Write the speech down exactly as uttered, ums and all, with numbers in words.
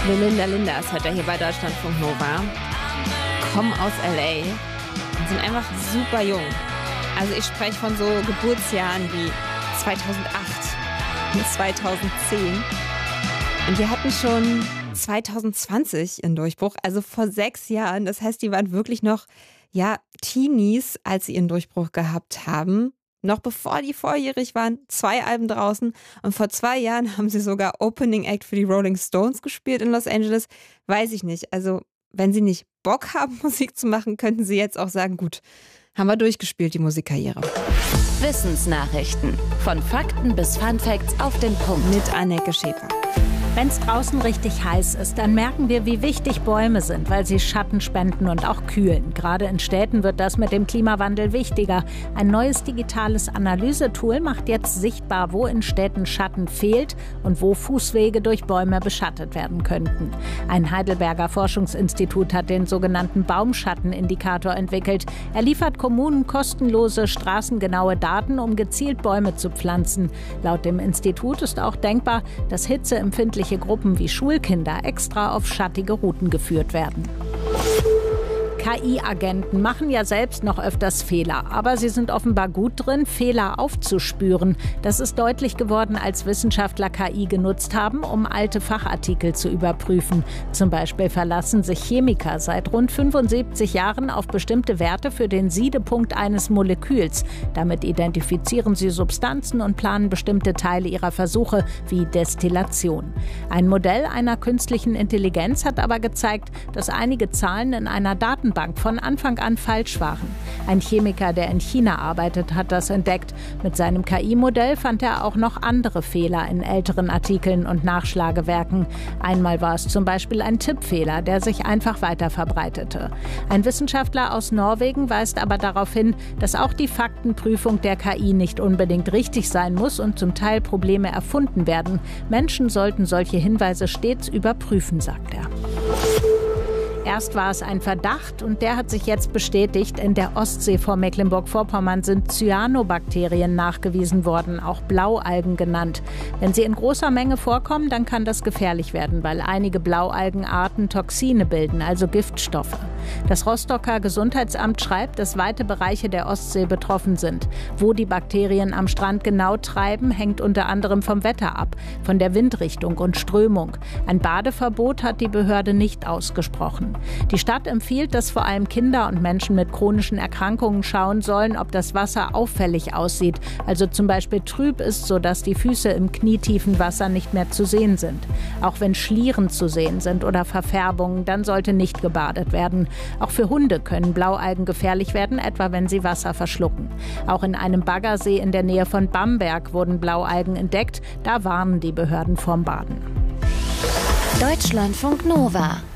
Melinda Linda ist heute hier bei Deutschlandfunk Nova. Kommen aus L A und sind einfach super jung. Also ich spreche von so Geburtsjahren wie zweitausendacht und zweitausendzehn. Und wir hatten schon zweitausendzwanzig ihren Durchbruch, also vor sechs Jahren. Das heißt, die waren wirklich noch, ja, Teenies, als sie ihren Durchbruch gehabt haben. Noch bevor die volljährig waren, zwei Alben draußen. Und vor zwei Jahren haben sie sogar Opening Act für die Rolling Stones gespielt in Los Angeles. Weiß ich nicht. Also, wenn sie nicht Bock haben, Musik zu machen, könnten sie jetzt auch sagen, gut, haben wir durchgespielt, die Musikkarriere. Wissensnachrichten. Von Fakten bis Funfacts auf den Punkt. Mit Anneke Schäfer. Wenn es draußen richtig heiß ist, dann merken wir, wie wichtig Bäume sind, weil sie Schatten spenden und auch kühlen. Gerade in Städten wird das mit dem Klimawandel wichtiger. Ein neues digitales Analysetool macht jetzt sichtbar, wo in Städten Schatten fehlt und wo Fußwege durch Bäume beschattet werden könnten. Ein Heidelberger Forschungsinstitut hat den sogenannten Baumschattenindikator entwickelt. Er liefert Kommunen kostenlose, straßengenaue Daten, um gezielt Bäume zu pflanzen. Laut dem Institut ist auch denkbar, dass hitzeempfindliche Gruppen wie Schulkinder extra auf schattige Routen geführt werden. K I-Agenten machen ja selbst noch öfters Fehler, aber sie sind offenbar gut drin, Fehler aufzuspüren. Das ist deutlich geworden, als Wissenschaftler K I genutzt haben, um alte Fachartikel zu überprüfen. Zum Beispiel verlassen sich Chemiker seit rund fünfundsiebzig Jahren auf bestimmte Werte für den Siedepunkt eines Moleküls. Damit identifizieren sie Substanzen und planen bestimmte Teile ihrer Versuche, wie Destillation. Ein Modell einer künstlichen Intelligenz hat aber gezeigt, dass einige Zahlen in einer Datenbank von Anfang an falsch waren. Ein Chemiker, der in China arbeitet, hat das entdeckt. Mit seinem K I-Modell fand er auch noch andere Fehler in älteren Artikeln und Nachschlagewerken. Einmal war es zum Beispiel ein Tippfehler, der sich einfach weiter verbreitete. Ein Wissenschaftler aus Norwegen weist aber darauf hin, dass auch die Faktenprüfung der K I nicht unbedingt richtig sein muss und zum Teil Probleme erfunden werden. Menschen sollten solche Hinweise stets überprüfen, sagt er. Erst war es ein Verdacht und der hat sich jetzt bestätigt. In der Ostsee vor Mecklenburg-Vorpommern sind Cyanobakterien nachgewiesen worden, auch Blaualgen genannt. Wenn sie in großer Menge vorkommen, dann kann das gefährlich werden, weil einige Blaualgenarten Toxine bilden, also Giftstoffe. Das Rostocker Gesundheitsamt schreibt, dass weite Bereiche der Ostsee betroffen sind. Wo die Bakterien am Strand genau treiben, hängt unter anderem vom Wetter ab, von der Windrichtung und Strömung. Ein Badeverbot hat die Behörde nicht ausgesprochen. Die Stadt empfiehlt, dass vor allem Kinder und Menschen mit chronischen Erkrankungen schauen sollen, ob das Wasser auffällig aussieht, also zum Beispiel trüb ist, sodass die Füße im knietiefen Wasser nicht mehr zu sehen sind. Auch wenn Schlieren zu sehen sind oder Verfärbungen, dann sollte nicht gebadet werden. Auch für Hunde können Blaualgen gefährlich werden, etwa wenn sie Wasser verschlucken. Auch in einem Baggersee in der Nähe von Bamberg wurden Blaualgen entdeckt. Da warnen die Behörden vorm Baden. Deutschlandfunk Nova.